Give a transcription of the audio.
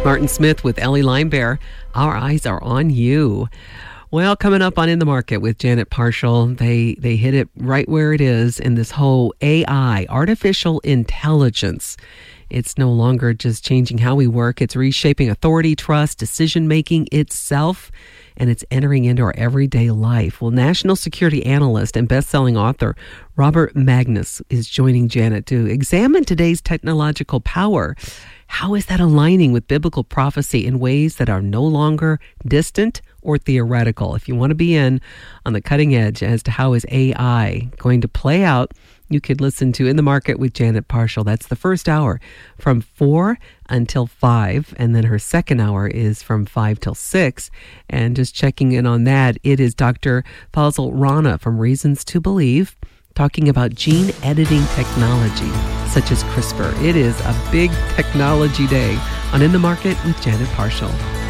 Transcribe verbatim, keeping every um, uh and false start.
Martin Smith with Ellie Limebear. Our eyes are on you. Well, coming up on In the Market with Janet Parshall, they they hit it right where it is in this whole A I, artificial intelligence. It's no longer just changing how we work. It's reshaping authority, trust, decision-making itself, and it's entering into our everyday life. Well, national security analyst and best-selling author Robert Magnus is joining Janet to examine today's technological power. How is that aligning with biblical prophecy in ways that are no longer distant or theoretical? If you want to be in on the cutting edge as to how is A I going to play out, you could listen to In the Market with Janet Parshall. That's the first hour from four until five, and then her second hour is from five till six. And just checking in on that, it is Doctor Fazl Rana from Reasons to Believe, talking about gene editing technology, such as CRISPR. It is a big technology day on In the Market with Janet Parshall.